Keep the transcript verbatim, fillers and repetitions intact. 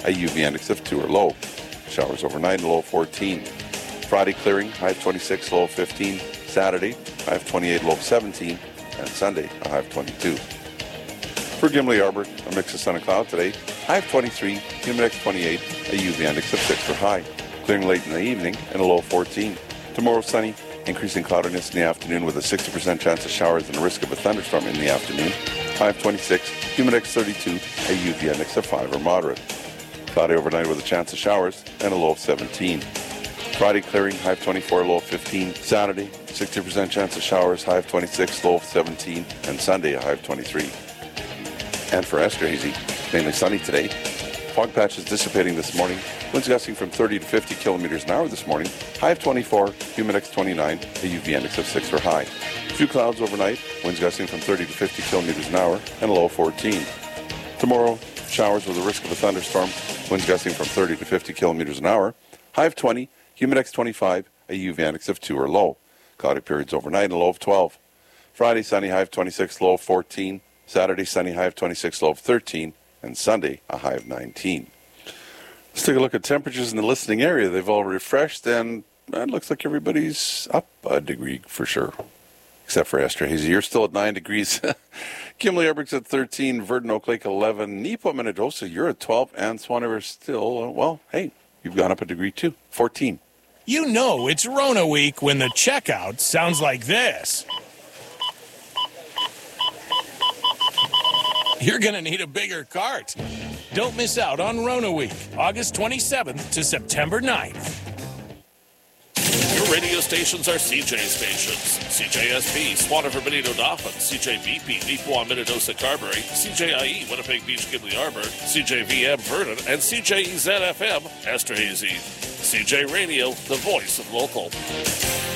a U V index of two or low. Showers overnight, a low of fourteen. Friday clearing, high of twenty-six, low of fifteen. Saturday, high of twenty-eight, low of seventeen. And Sunday, a high of twenty-two. For Gimli Arbor, a mix of sun and cloud today. High of twenty-three, humid index twenty-eight, a U V index of six for high. Clearing late in the evening and a low of fourteen. Tomorrow sunny, increasing cloudiness in the afternoon with a sixty percent chance of showers and a risk of a thunderstorm in the afternoon. High of twenty-six, humid index thirty-two, a U V index of five or moderate. Cloudy overnight with a chance of showers and a low of seventeen. Friday clearing, high of twenty-four, low of fifteen. Saturday, sixty percent chance of showers, high of twenty-six, low of seventeen. And Sunday, a high of twenty-three. And for Esterhazy, mainly sunny today. Fog patches dissipating this morning. Winds gusting from thirty to fifty kilometers an hour this morning. High of twenty-four, humid index twenty-nine, a U V index of six for high. Few clouds overnight. Winds gusting from thirty to fifty kilometers an hour and a low of fourteen. Tomorrow, showers with a risk of a thunderstorm. Winds gusting from thirty to fifty kilometers an hour. High of twenty, humid index twenty-five, a U V index of two or low. Cloudy periods overnight, a low of twelve. Friday, sunny, high of twenty-six, low of fourteen. Saturday, sunny, high of twenty-six, low of thirteen. And Sunday, a high of nineteen. Let's take a look at temperatures in the listening area. They've all refreshed, and it looks like everybody's up a degree for sure. Except for Esterhazy. You're still at nine degrees. Gimli Arbor's at thirteen. Verdon, Oak Lake, eleven. Nepo, Minnedosa, you're at twelve. And Swan River still, uh, well, hey, you've gone up a degree too. fourteen. You know it's Rona week when the checkout sounds like this. You're going to need a bigger cart. Don't miss out on Rona Week, August twenty-seventh to September ninth. Your radio stations are C J stations. C J S P, Swan River, Benito, Dauphin. C J V P, Neepawa, Minnedosa, Carberry. C J I E, Winnipeg Beach, Gimli Arbor. C J V M, Vernon. And C J E Z F M, Esterhazy. C J Radio, the voice of local.